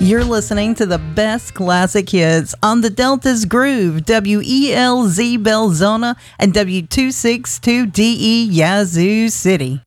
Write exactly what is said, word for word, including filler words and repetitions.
You're listening to the best classic hits on the Delta's Groove, W E L Z Belzona and W two sixty-two D E Yazoo City.